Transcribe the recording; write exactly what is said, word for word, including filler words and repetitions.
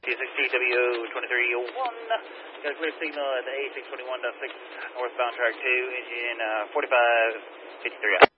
six T W twenty-three oh one. Got a clear signal at the A six twenty-one point six northbound track two, engine uh, forty-five fifty-three.